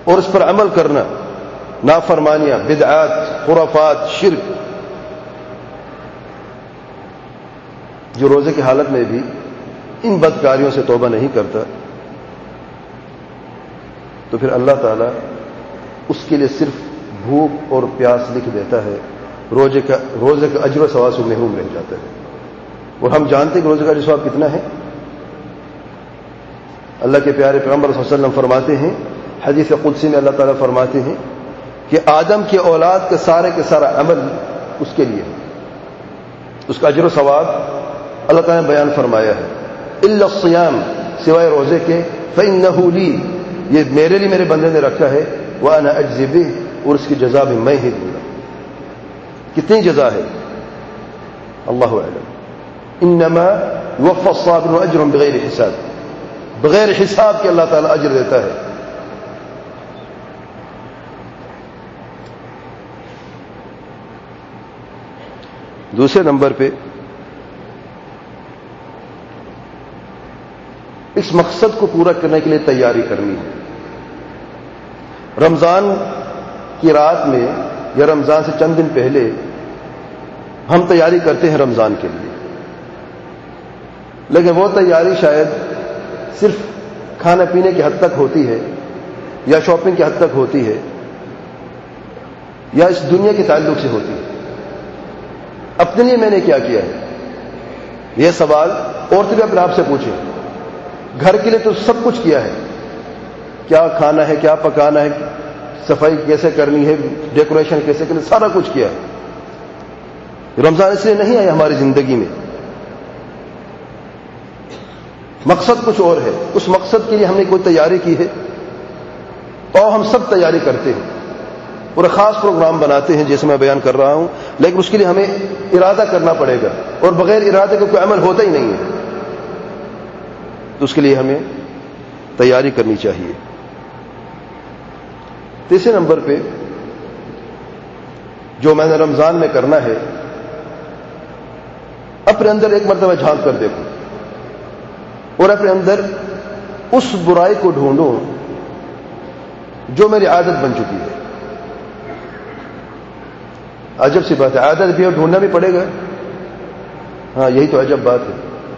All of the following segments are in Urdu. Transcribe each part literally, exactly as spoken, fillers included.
اور اس پر عمل کرنا، نافرمانیاں، بدعات، خرافات، شرک، جو روزے کی حالت میں بھی ان بدکاریوں سے توبہ نہیں کرتا، تو پھر اللہ تعالیٰ اس کے لیے صرف بھوک اور پیاس لکھ دیتا ہے، روزے کا روزے کا اجر و ثواب سے محروم رہ جاتا ہے۔ اور ہم جانتے ہیں کہ روزے کا اجر و ثواب کتنا ہے۔ اللہ کے پیارے پیغمبر صلی اللہ علیہ وسلم فرماتے ہیں، حدیث قدسی میں اللہ تعالیٰ فرماتے ہیں کہ آدم کی اولاد کا سارے کے سارا عمل اس کے لیے ہے، اس کا اجر و ثواب اللہ تعالیٰ نے بیان فرمایا ہے۔ الا الصیام، سوائے روزے کے، فإنہ لی، یہ میرے لیے میرے بندے نے رکھا ہے، وأنا أجزي به، اور اس کی جزا بھی میں ہی دوں گا۔ کتنی جزا ہے اللہ اعلم۔ انما يوفى الصابرون اجرهم بغیر حساب، بغیر حساب کے اللہ تعالیٰ اجر دیتا ہے۔ دوسرے نمبر پہ اس مقصد کو پورا کرنے کے لیے تیاری کرنی ہے۔ رمضان کی رات میں یا رمضان سے چند دن پہلے ہم تیاری کرتے ہیں رمضان کے لیے، لیکن وہ تیاری شاید صرف کھانا پینے کی حد تک ہوتی ہے، یا شاپنگ کی حد تک ہوتی ہے، یا اس دنیا کے تعلق سے ہوتی ہے۔ اپنے لیے میں نے کیا کیا ہے، یہ سوال عورتیں بھی اپنے آپ سے پوچھیں۔ گھر کے لیے تو سب کچھ کیا ہے، کیا کھانا ہے، کیا پکانا ہے، صفائی کیسے کرنی ہے، ڈیکوریشن کیسے کرنی ہے، سارا کچھ کیا ہے۔ رمضان اس لیے نہیں آیا ہماری زندگی میں، مقصد کچھ اور ہے۔ اس مقصد کے لیے ہم نے کوئی تیاری کی ہے، اور ہم سب تیاری کرتے ہیں اور خاص پروگرام بناتے ہیں جیسے میں بیان کر رہا ہوں، لیکن اس کے لیے ہمیں ارادہ کرنا پڑے گا، اور بغیر ارادے کے کوئی عمل ہوتا ہی نہیں ہے۔ تو اس کے لیے ہمیں تیاری کرنی چاہیے۔ تیسرے نمبر پہ جو میں نے رمضان میں کرنا ہے، اپنے اندر ایک مرتبہ جھانک کر دیکھو اور اپنے اندر اس برائی کو ڈھونڈو جو میری عادت بن چکی ہے۔ عجب سی بات ہے، عادت بھی اور ڈھونڈنا بھی پڑے گا۔ ہاں، یہی تو عجب بات ہے۔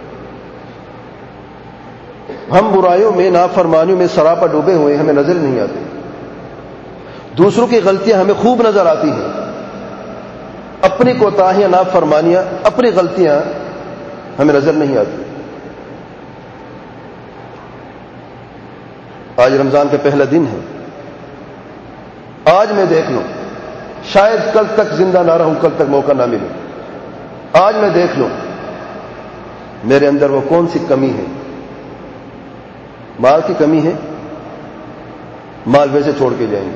ہم برائیوں میں، نافرمانیوں میں سراپا ڈوبے ہوئے، ہمیں نظر نہیں آتے۔ دوسروں کی غلطیاں ہمیں خوب نظر آتی ہیں، اپنی کوتاہیاں، نافرمانیاں، اپنی غلطیاں ہمیں نظر نہیں آتی۔ آج رمضان کا پہلا دن ہے، آج میں دیکھ لوں، شاید کل تک زندہ نہ رہوں، کل تک موقع نہ ملے، آج میں دیکھ لوں میرے اندر وہ کون سی کمی ہے۔ مال کی کمی ہے، مال ویسے چھوڑ کے جائیں گے۔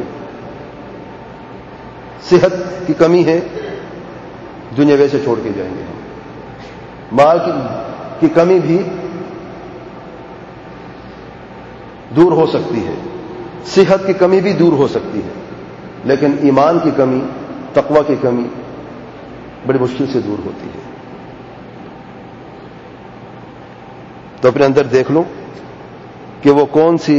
صحت کی کمی ہے، دنیا ویسے چھوڑ کے جائیں گے ہم۔ مال کی کی کمی بھی دور ہو سکتی ہے، صحت کی کمی بھی دور ہو سکتی ہے، لیکن ایمان کی کمی، تقوی کی کمی بڑی مشکل سے دور ہوتی ہے۔ تو اپنے اندر دیکھ لوں کہ وہ کون سی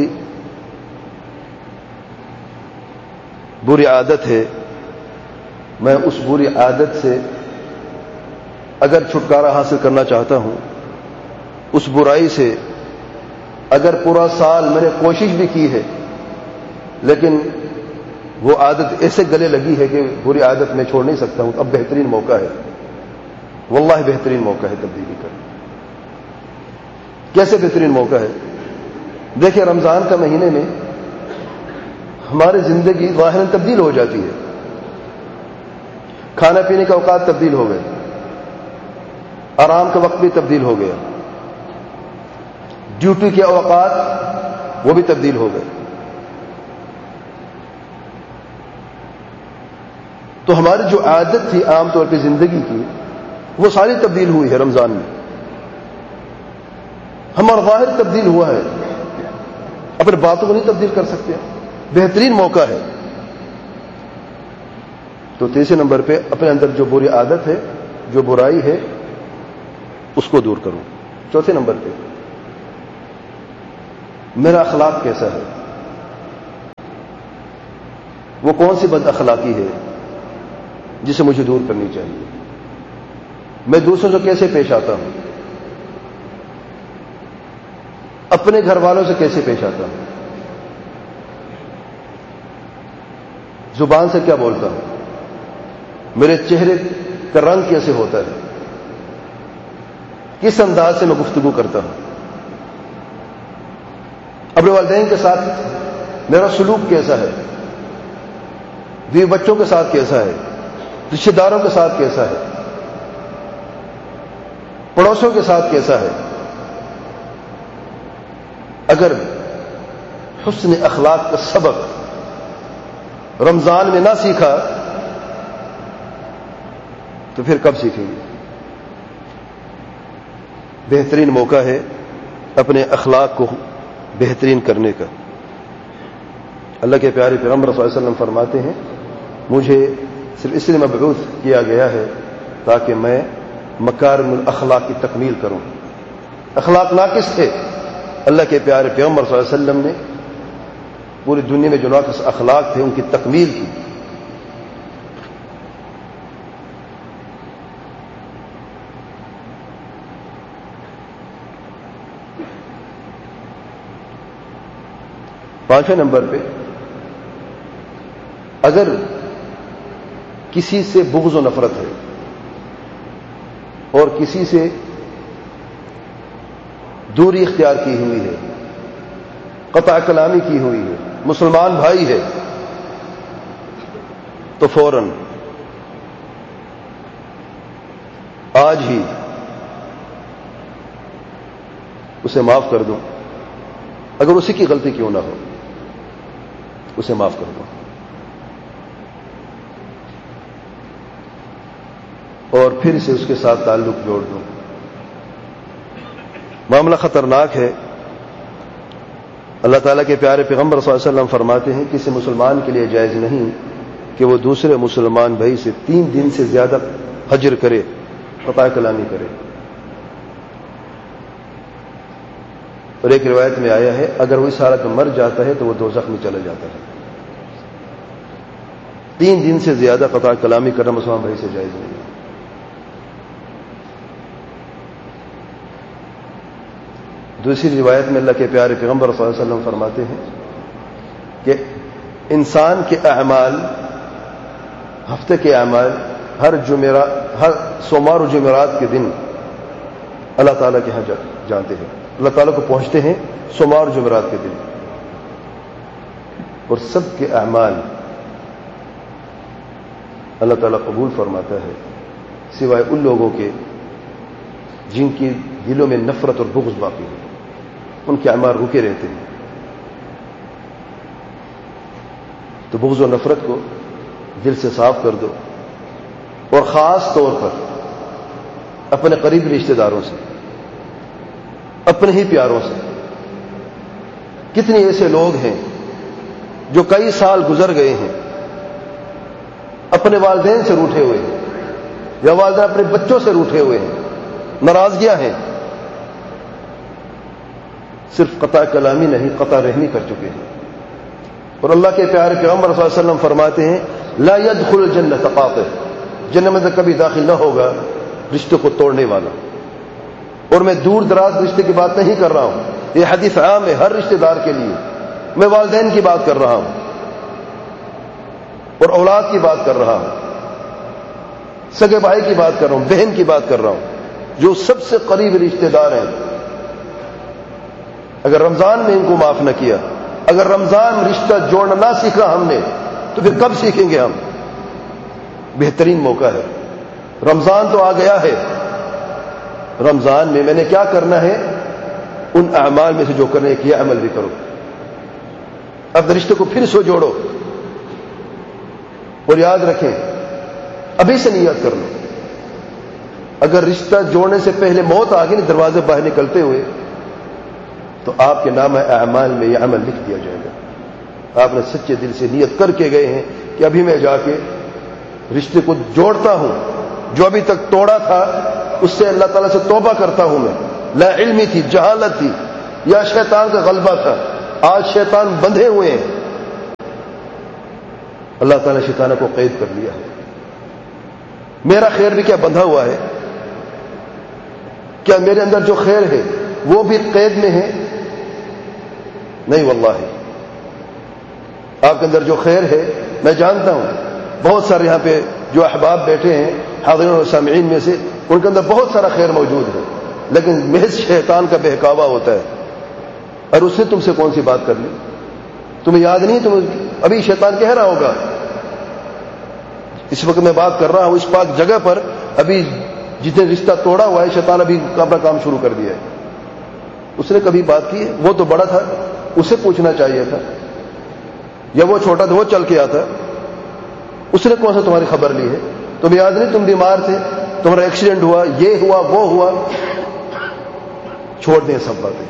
بری عادت ہے، میں اس بری عادت سے اگر چھٹکارا حاصل کرنا چاہتا ہوں، اس برائی سے اگر پورا سال میں نے کوشش بھی کی ہے لیکن وہ عادت ایسے گلے لگی ہے کہ بری عادت میں چھوڑ نہیں سکتا ہوں، اب بہترین موقع ہے، واللہ بہترین موقع ہے تبدیلی کا۔ کیسے بہترین موقع ہے؟ دیکھیں، رمضان کا مہینے میں ہماری زندگی ظاہراً تبدیل ہو جاتی ہے، کھانا پینے کا اوقات تبدیل ہو گئے، آرام کا وقت بھی تبدیل ہو گیا، ڈیوٹی کے اوقات وہ بھی تبدیل ہو گئے۔ تو ہماری جو عادت تھی عام طور پہ زندگی کی، وہ ساری تبدیل ہوئی ہے رمضان میں۔ ہمارا ظاہر تبدیل ہوا ہے، اپنے باتوں کو نہیں تبدیل کر سکتے، بہترین موقع ہے۔ تو تیسرے نمبر پہ اپنے اندر جو بری عادت ہے، جو برائی ہے، اس کو دور کروں۔ چوتھے نمبر پہ میرا اخلاق کیسا ہے، وہ کون سی بد اخلاقی ہے جسے مجھے دور کرنی چاہیے؟ میں دوسروں سے کیسے پیش آتا ہوں؟ اپنے گھر والوں سے کیسے پیش آتا ہوں؟ زبان سے کیا بولتا ہوں؟ میرے چہرے کا رنگ کیسے ہوتا ہے؟ کس انداز سے میں گفتگو کرتا ہوں؟ اپنے والدین کے ساتھ میرا سلوک کیسا ہے؟ بیوی بچوں کے ساتھ کیسا ہے؟ رشتہ داروں کے ساتھ کیسا ہے؟ پڑوسیوں کے ساتھ کیسا ہے؟ اگر حسن اخلاق کا سبق رمضان میں نہ سیکھا تو پھر کب سیکھیں گے؟ بہترین موقع ہے اپنے اخلاق کو بہترین کرنے کا۔ اللہ کے پیارے پیغمبر صلی اللہ علیہ وسلم فرماتے ہیں مجھے صرف اس لیے مبعوث کیا گیا ہے تاکہ میں مکارم الاخلاق کی تکمیل کروں۔ اخلاق ناقص تھے، اللہ کے پیارے پیغمبر صلی اللہ علیہ وسلم نے پوری دنیا میں جو ناقص اخلاق تھے ان کی تکمیل کی۔ پانچویں نمبر پہ اگر کسی سے بغض و نفرت ہے اور کسی سے دوری اختیار کی ہوئی ہے، قطع کلامی کی ہوئی ہے، مسلمان بھائی ہے، تو فوراً آج ہی اسے معاف کر دو، اگر اسی کی غلطی کیوں نہ ہو اسے معاف کر دو، اور پھر سے اس کے ساتھ تعلق جوڑ دو۔ معاملہ خطرناک ہے۔ اللہ تعالیٰ کے پیارے پیغمبر صلی اللہ علیہ وسلم فرماتے ہیں کسی مسلمان کے لیے جائز نہیں کہ وہ دوسرے مسلمان بھائی سے تین دن سے زیادہ حجر کرے، قطع کلامی کرے۔ اور ایک روایت میں آیا ہے اگر وہ اس حالت میں مر جاتا ہے تو وہ دوزخ میں چلا جاتا ہے۔ تین دن سے زیادہ قطع کلامی کرنا مسلمان بھائی سے جائز نہیں ہے۔ دوسری روایت میں اللہ کے پیارے پیغمبر صلی اللہ علیہ وسلم فرماتے ہیں کہ انسان کے اعمال، ہفتے کے اعمال ہر جمعرات، ہر سوموار و جمعرات کے دن اللہ تعالیٰ کے ہاں جانتے ہیں، اللہ تعالیٰ کو پہنچتے ہیں سوموار و جمعرات کے دن، اور سب کے اعمال اللہ تعالیٰ قبول فرماتا ہے سوائے ان لوگوں کے جن کی دلوں میں نفرت اور بغض باقی ہے، ان کے اعمال رکے رہتے ہیں۔ تو بغض و نفرت کو دل سے صاف کر دو، اور خاص طور پر اپنے قریبی رشتہ داروں سے، اپنے ہی پیاروں سے۔ کتنے ایسے لوگ ہیں جو کئی سال گزر گئے ہیں اپنے والدین سے روٹھے ہوئے ہیں، یا والدین اپنے بچوں سے روٹھے ہوئے ہیں، ناراضگیاں ہیں، صرف قطع کلامی نہیں قطع رحمی کر چکے ہیں۔ اور اللہ کے پیارے پیغمبر صلی اللہ علیہ وسلم فرماتے ہیں لا يدخل الجنت قاطع، جنت میں کبھی داخل نہ ہوگا رشتے کو توڑنے والا۔ اور میں دور دراز رشتے کی بات نہیں کر رہا ہوں، یہ حدیث عام ہے ہر رشتہ دار کے لیے۔ میں والدین کی بات کر رہا ہوں اور اولاد کی بات کر رہا ہوں، سگے بھائی کی بات کر رہا ہوں، بہن کی بات کر رہا ہوں، جو سب سے قریب رشتہ دار ہیں۔ اگر رمضان میں ان کو معاف نہ کیا، اگر رمضان رشتہ جوڑنا نہ سیکھا ہم نے، تو پھر کب سیکھیں گے ہم؟ بہترین موقع ہے، رمضان تو آ گیا ہے، رمضان میں میں نے کیا کرنا ہے؟ ان اعمال میں سے جو کرنے کیا عمل بھی کرو، اپنے رشتے کو پھر سے جوڑو، اور یاد رکھیں ابھی سے نیت کر لو، اگر رشتہ جوڑنے سے پہلے موت آ گئی دروازے باہر نکلتے ہوئے تو آپ کے نام اعمال میں یہ عمل لکھ دیا جائے گا۔ آپ نے سچے دل سے نیت کر کے گئے ہیں کہ ابھی میں جا کے رشتے کو جوڑتا ہوں، جو ابھی تک توڑا تھا اس سے اللہ تعالیٰ سے توبہ کرتا ہوں، میں لا علمی تھی، جہالت تھی، یا شیطان کا غلبہ تھا، آج شیطان بندھے ہوئے ہیں، اللہ تعالیٰ نے شیطان کو قید کر لیا ہے. میرا خیر بھی کیا بندھا ہوا ہے؟ کیا میرے اندر جو خیر ہے وہ بھی قید میں ہے؟ نہیں واللہ. آپ کے اندر جو خیر ہے میں جانتا ہوں، بہت سارے یہاں پہ جو احباب بیٹھے ہیں حاضرین اور سامعین میں سے، ان کے اندر بہت سارا خیر موجود ہے، لیکن محض شیطان کا بہکاوا ہوتا ہے. اور اس نے تم سے کون سی بات کر لی؟ تمہیں یاد نہیں؟ تم ابھی شیطان کہہ رہا ہوگا اس وقت میں بات کر رہا ہوں اس پاک جگہ پر، ابھی جتنے رشتہ توڑا ہوا ہے شیطان ابھی اپنا کام شروع کر دیا ہے. اس نے کبھی بات کی ہے؟ وہ تو بڑا تھا، اسے پوچھنا چاہیے تھا. یا وہ چھوٹا تھا، وہ چل کے آتا. اس نے کون سا تمہاری خبر لی ہے؟ تمہیں یاد نہیں تم بیمار تھے، تمہارا ایکسیڈنٹ ہوا، یہ ہوا وہ ہوا؟ چھوڑ دیں سب باتیں.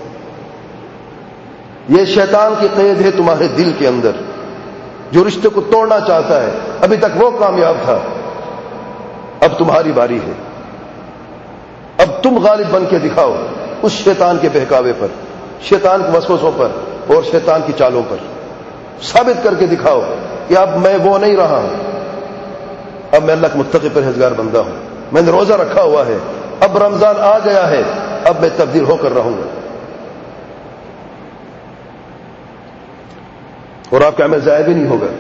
یہ شیطان کی قید ہے تمہارے دل کے اندر، جو رشتے کو توڑنا چاہتا ہے. ابھی تک وہ کامیاب تھا، اب تمہاری باری ہے. اب تم غالب بن کے دکھاؤ اس شیطان کے بہکاوے پر، شیطان کے وسوسوں پر اور شیطان کی چالوں پر. ثابت کر کے دکھاؤ کہ اب میں وہ نہیں رہا ہوں، اب میں اللہ کے متقی پرہیزگار بندہ ہوں. میں نے روزہ رکھا ہوا ہے، اب رمضان آ گیا ہے، اب میں تبدیل ہو کر رہوں گا. اور آپ کا عمل ضائع بھی نہیں ہوگا.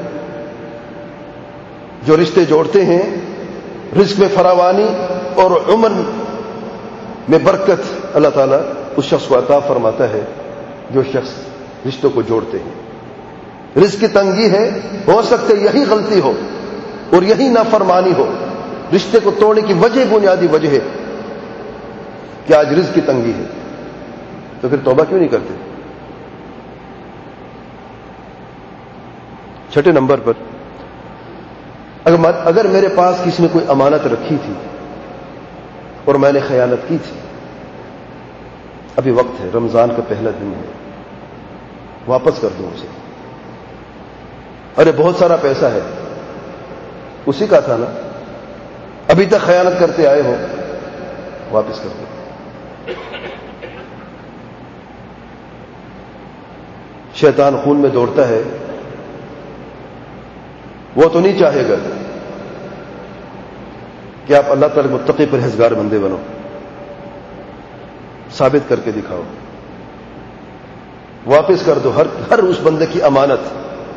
جو رشتے جوڑتے ہیں، رزق میں فراوانی اور عمر میں برکت اللہ تعالیٰ اس شخص کو عطا فرماتا ہے جو شخص رشتوں کو جوڑتے ہیں. رزق کی تنگی ہے، ہو سکتے یہی غلطی ہو اور یہی نافرمانی ہو. رشتے کو توڑنے کی وجہ، بنیادی وجہ ہے کہ آج رزق کی تنگی ہے. تو پھر توبہ کیوں نہیں کرتے؟ چھٹے نمبر پر، اگر اگر میرے پاس کسی نے کوئی امانت رکھی تھی اور میں نے خیانت کی تھی، ابھی وقت ہے، رمضان کا پہلا دن ہے، واپس کر دوں اسے. ارے بہت سارا پیسہ ہے، اسی کا تھا نا، ابھی تک خیانت کرتے آئے ہو، واپس کر دو. شیطان خون میں دوڑتا ہے، وہ تو نہیں چاہے گا کہ آپ اللہ تعالی متقی پرہیزگار بندے بنو. ثابت کر کے دکھاؤ، واپس کر دو ہر ہر اس بندے کی امانت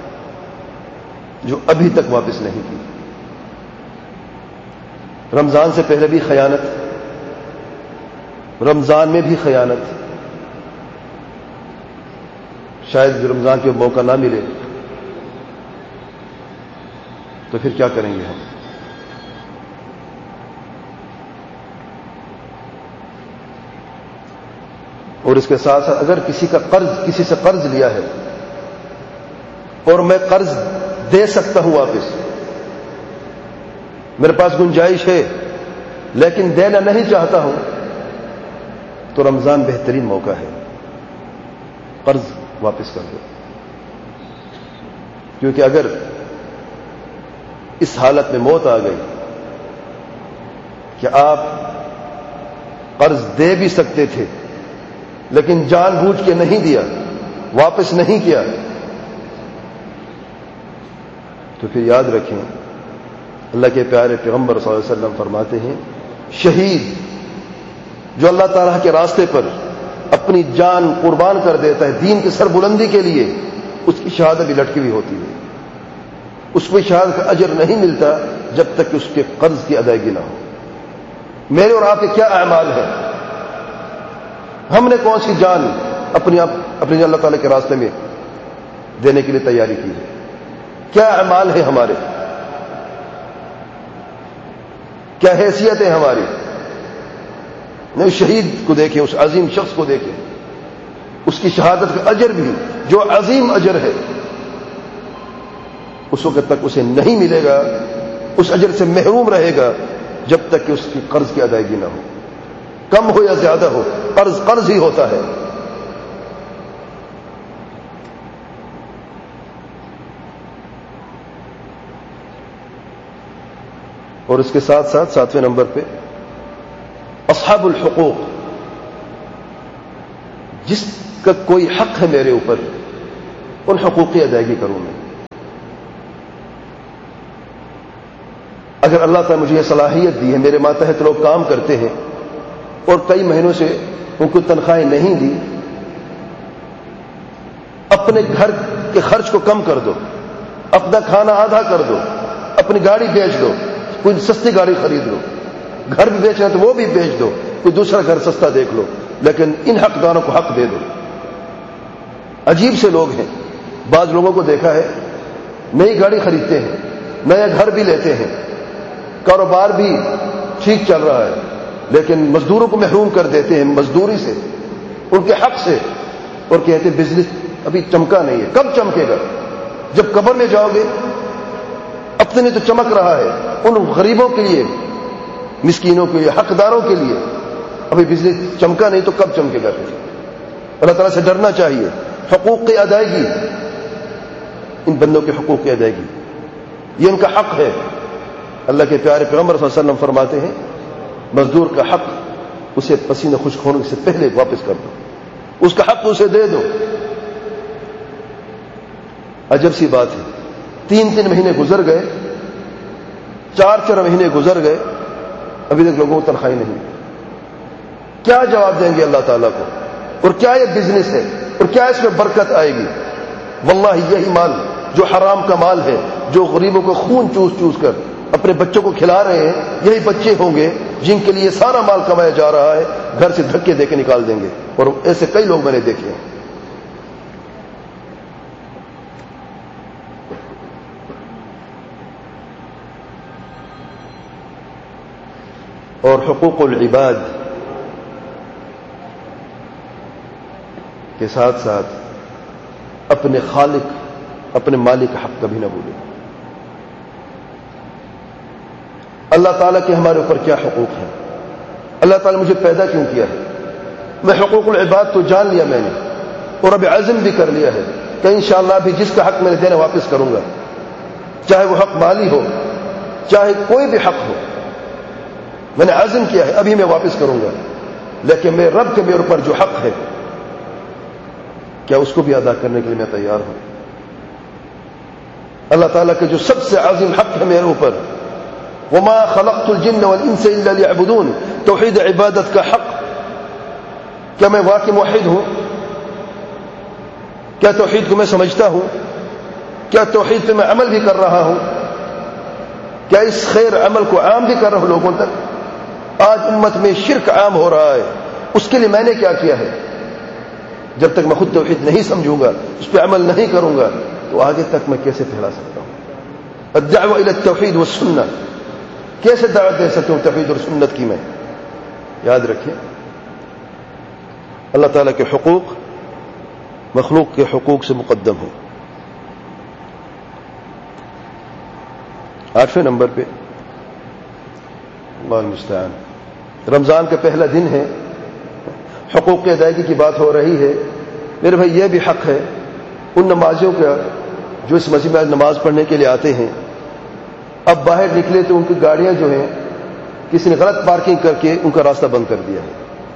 جو ابھی تک واپس نہیں کی. رمضان سے پہلے بھی خیانت، رمضان میں بھی خیانت، شاید رمضان کے موقع نہ ملے تو پھر کیا کریں گے ہم؟ اور اس کے ساتھ ساتھ اگر کسی کا قرض، کسی سے قرض لیا ہے اور میں قرض دے سکتا ہوں واپس، میرے پاس گنجائش ہے لیکن دینا نہیں چاہتا ہوں، تو رمضان بہترین موقع ہے، قرض واپس کر دو. کیونکہ اگر اس حالت میں موت آ گئی کہ آپ قرض دے بھی سکتے تھے لیکن جان بوجھ کے نہیں دیا، واپس نہیں کیا، تو پھر یاد رکھیں اللہ کے پیارے پیغمبر صلی اللہ علیہ وسلم فرماتے ہیں شہید جو اللہ تعالیٰ کے راستے پر اپنی جان قربان کر دیتا ہے دین کی سربلندی کے لیے، اس کی شہادت بھی لٹکی ہوئی ہوتی ہے. اس کو شہادت کا اجر نہیں ملتا جب تک کہ اس کے قرض کی ادائیگی نہ ہو. میرے اور آپ کے کیا اعمال ہیں؟ ہم نے کون سی جان اپنی آپ اپنی اللہ تعالیٰ کے راستے میں دینے کے لیے تیاری کی ہے؟ کیا اعمال ہیں ہمارے؟ کیا حیثیت ہے ہماری؟ نہیں، شہید کو دیکھیں، اس عظیم شخص کو دیکھیں، اس کی شہادت کا اجر بھی جو عظیم اجر ہے اس وقت تک اسے نہیں ملے گا، اس اجر سے محروم رہے گا جب تک کہ اس کی قرض کی ادائیگی نہ ہو. کم ہو یا زیادہ ہو، قرض قرض ہی ہوتا ہے. اور اس کے ساتھ ساتھ ساتویں نمبر پہ اصحاب الحقوق، جس کا کوئی حق ہے میرے اوپر، ان حقوق کی ادائیگی کروں میں. اگر اللہ تعالیٰ مجھے یہ صلاحیت دی ہے، میرے ماتحت لوگ کام کرتے ہیں اور کئی مہینوں سے ان کو تنخواہیں نہیں دی، اپنے گھر کے خرچ کو کم کر دو، اپنا کھانا آدھا کر دو، اپنی گاڑی بیچ دو، کوئی سستی گاڑی خرید لو، گھر بھی بیچنا تو وہ بھی بیچ دو، کوئی دوسرا گھر سستا دیکھ لو، لیکن ان حقداروں کو حق دے دو۔ عجیب سے لوگ ہیں، بعض لوگوں کو دیکھا ہے نئی گاڑی خریدتے ہیں، نیا گھر بھی لیتے ہیں، کاروبار بھی ٹھیک چل رہا ہے، لیکن مزدوروں کو محروم کر دیتے ہیں مزدوری سے، ان کے حق سے، اور کہتے ہیں بزنس ابھی چمکا نہیں ہے۔ کب چمکے گا؟ جب قبر میں جاؤ گے۔ اپنے لیے تو چمک رہا ہے، ان غریبوں کے لیے، مسکینوں کے لیے، حقداروں کے لیے ابھی بزنس چمکا نہیں تو کب چمکے گا؟ پھر اللہ تعالیٰ سے ڈرنا چاہیے۔ حقوق کی ادائیگی، ان بندوں کے حقوق کی ادائیگی، یہ ان کا حق ہے۔ اللہ کے پیارے پیغمبر صلی اللہ علیہ وسلم فرماتے ہیں مزدور کا حق اسے پسینہ خشک ہونے سے پہلے واپس کر دو، اس کا حق اسے دے دو۔ عجب سی بات ہے، تین تین مہینے گزر گئے، چار چار مہینے گزر گئے، ابھی تک لوگوں کو تنخواہیں نہیں۔ کیا جواب دیں گے اللہ تعالیٰ کو؟ اور کیا یہ بزنس ہے؟ اور کیا اس میں برکت آئے گی؟ واللہ یہی مال جو حرام کا مال ہے، جو غریبوں کو خون چوس چوس کر اپنے بچوں کو کھلا رہے ہیں، یہی بچے ہوں گے جن کے لیے سارا مال کمایا جا رہا ہے، گھر سے دھکے دے کے نکال دیں گے۔ اور ایسے کئی لوگ میں نے دیکھے ہیں۔ اور حقوق العباد کے ساتھ ساتھ اپنے خالق، اپنے مالک کا حق کبھی نہ بھولیں۔ اللہ تعالیٰ کے ہمارے اوپر کیا حقوق ہیں؟ اللہ تعالیٰ مجھے پیدا کیوں کیا ہے؟ میں حقوق العباد تو جان لیا میں نے، اور اب عزم بھی کر لیا ہے کہ انشاءاللہ بھی جس کا حق میں نے دینا واپس کروں گا، چاہے وہ حق مالی ہو، چاہے کوئی بھی حق ہو۔ میں نے عزم کیا ہے ابھی میں واپس کروں گا، لیکن میرے رب کے میرے اوپر جو حق ہے کیا اس کو بھی ادا کرنے کے لیے میں تیار ہوں؟ اللہ تعالیٰ کے جو سب سے عظیم حق ہے میرے اوپر، وما خلقت الجن والانس الا ليعبدون، توحید عبادت کا حق، کیا میں واقعی موحد ہوں؟ کیا توحید کو میں سمجھتا ہوں؟ کیا توحید پہ میں عمل بھی کر رہا ہوں؟ کیا اس خیر عمل کو عام بھی کر رہا ہوں لوگوں تک؟ آج امت میں شرک عام ہو رہا ہے، اس کے لیے میں نے کیا کیا ہے؟ جب تک میں خود توحید نہیں سمجھوں گا، اس پہ عمل نہیں کروں گا، تو آگے تک میں کیسے پھیلا سکتا ہوں؟ الدعوہ الی التوحید والسنہ، کیسے دعوت دے سکتا ہوں توحید اور سنت کی؟ میں یاد رکھیں، اللہ تعالیٰ کے حقوق مخلوق کے حقوق سے مقدم ہیں۔ آٹھویں نمبر پہ اللہ المستعان، رمضان کا پہلا دن ہے، حقوق کی ادائیگی کی بات ہو رہی ہے۔ میرے بھائی یہ بھی حق ہے ان نمازیوں کا جو اس مسجد میں نماز پڑھنے کے لیے آتے ہیں، اب باہر نکلے تو ان کی گاڑیاں جو ہیں کسی نے غلط پارکنگ کر کے ان کا راستہ بند کر دیا ہے۔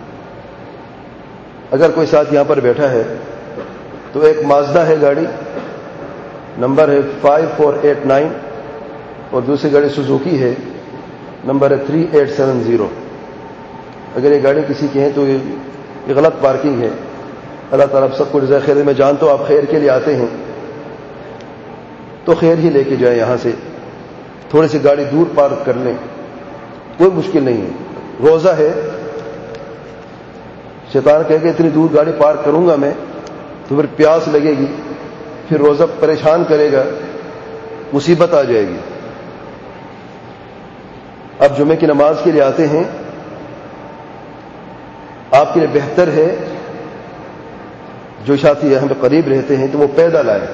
اگر کوئی ساتھ یہاں پر بیٹھا ہے تو ایک مازدا ہے گاڑی، نمبر ہے فائیو فور ایٹ نائن، اور دوسری گاڑی سوزوکی ہے، نمبر ہے تھری ایٹ سیون زیرو۔ اگر یہ گاڑی کسی کی ہے تو یہ غلط پارکنگ ہے۔ اللہ تعالیٰ آپ سب کو جزائے خیر۔ میں جانتا ہوں آپ خیر کے لیے آتے ہیں تو خیر ہی لے کے جائیں، یہاں سے تھوڑی سی گاڑی دور پارک کر لیں، کوئی مشکل نہیں ہے۔ روزہ ہے، شیطان کہے کہ اتنی دور گاڑی پارک کروں گا میں تو پھر پیاس لگے گی، پھر روزہ پریشان کرے گا، مصیبت آ جائے گی۔ اب جمعے کی نماز کے لیے آتے ہیں، آپ کے لیے بہتر ہے جو ساتھی یہاں پہ قریب رہتے ہیں تو وہ پیدل آئے۔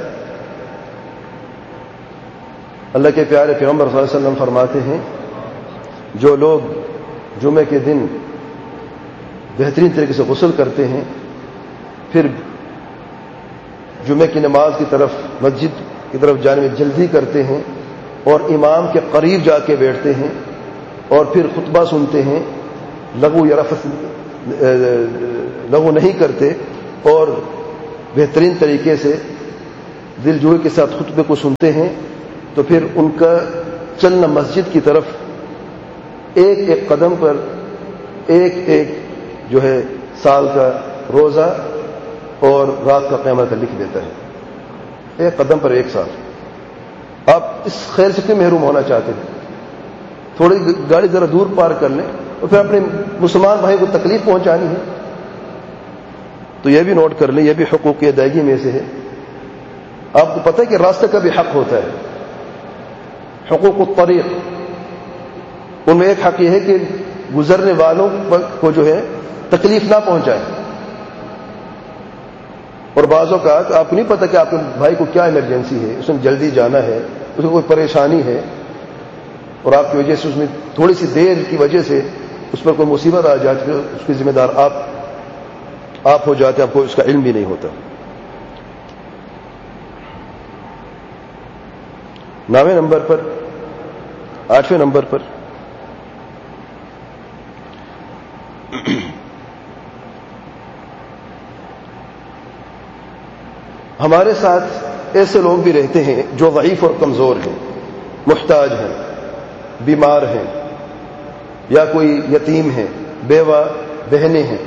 اللہ کے پیارے پیغمبر صلی اللہ علیہ وسلم فرماتے ہیں جو لوگ جمعے کے دن بہترین طریقے سے غسل کرتے ہیں، پھر جمعے کی نماز کی طرف مسجد کی طرف جانے میں جلدی کرتے ہیں اور امام کے قریب جا کے بیٹھتے ہیں اور پھر خطبہ سنتے ہیں، لغو یا رفث لغو نہیں کرتے اور بہترین طریقے سے دل جوئی کے ساتھ خطبے کو سنتے ہیں، تو پھر ان کا چلنا مسجد کی طرف ایک ایک قدم پر ایک ایک جو ہے سال کا روزہ اور رات کا قیام کا لکھ دیتا ہے. ایک قدم پر ایک سال. آپ اس خیر سے کیوں محروم ہونا چاہتے ہیں؟ تھوڑی گاڑی ذرا دور پار کر لیں اور پھر اپنے مسلمان بھائی کو تکلیف پہنچانی ہے. تو یہ بھی نوٹ کر لیں، یہ بھی حقوق کی ادائیگی میں سے ہے. آپ کو پتہ ہے کہ راستے کا بھی حق ہوتا ہے، حقوق الطریق. ان میں ایک حق یہ ہے کہ گزرنے والوں کو جو ہے تکلیف نہ پہنچائے. اور بعض اوقات آپ کو نہیں پتہ کہ آپ کے بھائی کو کیا ایمرجنسی ہے، اس میں جلدی جانا ہے، اس کو کوئی پریشانی ہے، اور آپ کی وجہ سے اس میں تھوڑی سی دیر کی وجہ سے اس پر کوئی مصیبت آ جاتی ہے، اس کی ذمہ دار آپ آپ ہو جاتے ہیں، آپ کو اس کا علم بھی نہیں ہوتا. نویں نمبر پر آٹھویں نمبر پر ہمارے ساتھ ایسے لوگ بھی رہتے ہیں جو ضعیف اور کمزور ہیں، محتاج ہیں، بیمار ہیں، یا کوئی یتیم ہے، بیوہ بہنیں ہیں.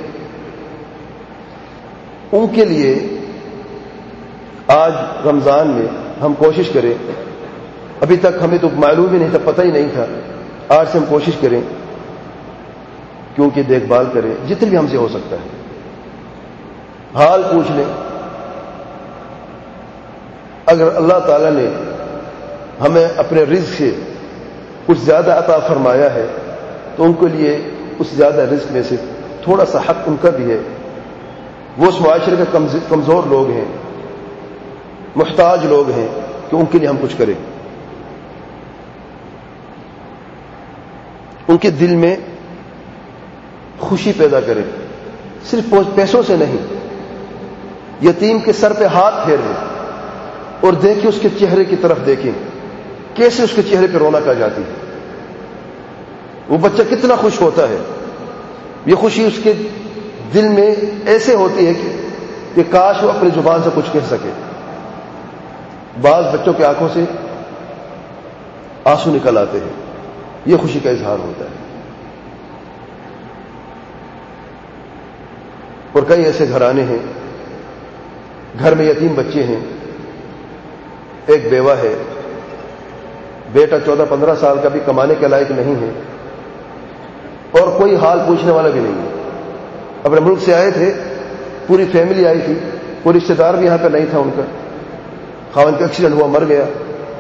ان کے لیے آج رمضان میں ہم کوشش کریں، ابھی تک ہمیں تو معلوم ہی نہیں تھا، پتہ ہی نہیں تھا، آج سے ہم کوشش کریں کہ ان کی دیکھ بھال کریں جتنی بھی ہم سے ہو سکتا ہے. حال پوچھ لیں. اگر اللہ تعالیٰ نے ہمیں اپنے رزق سے کچھ زیادہ عطا فرمایا ہے تو ان کے لیے اس زیادہ رزق میں سے تھوڑا سا حق ان کا بھی ہے. وہ اس معاشرے کے کمزور لوگ ہیں، محتاج لوگ ہیں، کہ ان کے لیے ہم کچھ کریں. ان کے دل میں خوشی پیدا کریں، صرف پیسوں سے نہیں. یتیم کے سر پہ ہاتھ پھیر دیں اور دیکھیں، اس کے چہرے کی طرف دیکھیں کیسے اس کے چہرے پہ رونق آ جاتی ہے. وہ بچہ کتنا خوش ہوتا ہے. یہ خوشی اس کے دل میں ایسے ہوتی ہے کہ کاش وہ اپنی زبان سے کچھ کہہ سکے. بعض بچوں کی آنکھوں سے آنسو نکل آتے ہیں، یہ خوشی کا اظہار ہوتا ہے. اور کئی ایسے گھرانے ہیں، گھر میں یتیم بچے ہیں، ایک بیوہ ہے، بیٹا چودہ پندرہ سال کا بھی کمانے کے لائق نہیں ہے، اور کوئی حال پوچھنے والا بھی نہیں ہے. اپنے ملک سے آئے تھے، پوری فیملی آئی تھی، کوئی رشتے دار بھی یہاں پہ نہیں تھا ان کا. خاوند کا ایکسیڈنٹ ہوا، مر گیا.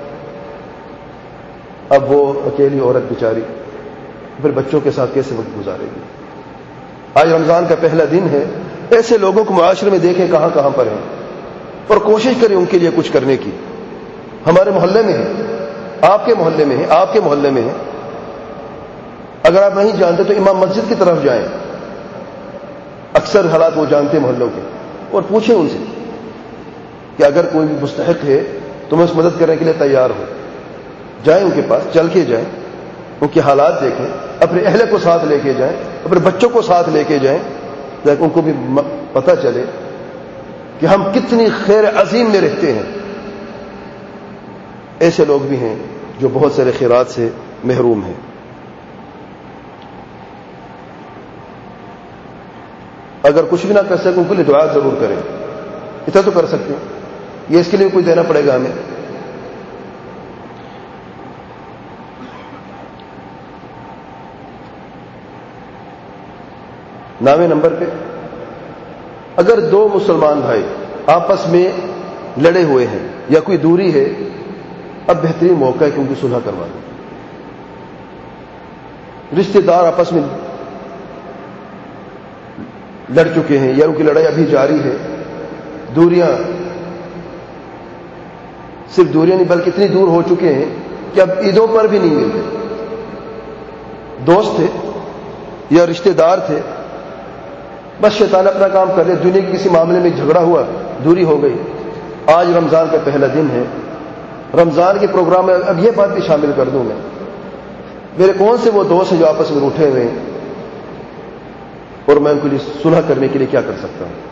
اب وہ اکیلی عورت بیچاری پھر بچوں کے ساتھ کیسے وقت گزارے گی؟ آج رمضان کا پہلا دن ہے. ایسے لوگوں کو معاشرے میں دیکھیں کہاں کہاں پر ہیں، اور کوشش کریں ان کے لیے کچھ کرنے کی. ہمارے محلے میں ہے، آپ کے محلے میں ہے، آپ کے محلے میں ہے. اگر آپ نہیں جانتے تو امام مسجد کی طرف جائیں، اکثر حالات وہ جانتے ہیں محلوں کے، اور پوچھیں ان سے کہ اگر کوئی مستحق ہے تو میں اس مدد کرنے کے لیے تیار ہوں. جائیں ان کے پاس، چل کے جائیں، ان کے حالات دیکھیں، اپنے اہل کو ساتھ لے کے جائیں، اپنے بچوں کو ساتھ لے کے جائیں، تاکہ ان کو بھی پتہ چلے کہ ہم کتنی خیر عظیم میں رہتے ہیں. ایسے لوگ بھی ہیں جو بہت سارے خیرات سے محروم ہیں. اگر کچھ بھی نہ کر سکیں ان کے لیے دعا ضرور کریں. اتنا تو کر سکتے ہیں، یہ اس کے لیے کچھ دینا پڑے گا ہمیں. نویں نمبر پہ، اگر دو مسلمان بھائی آپس میں لڑے ہوئے ہیں یا کوئی دوری ہے، اب بہترین موقع ہے کہ ان کی صلح کروا دیں. رشتہ دار آپس میں لڑ چکے ہیں یا ان کی لڑائی ابھی جاری ہے، دوریاں صرف دوریاں نہیں بلکہ اتنی دور ہو چکے ہیں کہ اب عیدوں پر بھی نہیں ملتے. دوست تھے یا رشتہ دار تھے، بس شیطان اپنا کام کر لیا، دنیا کے کسی معاملے میں جھگڑا ہوا، دوری ہو گئی. آج رمضان کا پہلا دن ہے، رمضان کے پروگرام میں اب یہ بات بھی شامل کر دوں میں، میرے کون سے وہ دوست ہیں جو آپس میں روٹھے ہوئے ہیں، اور میں ان کے لیے صلح کرنے کے لیے کیا کر سکتا ہوں.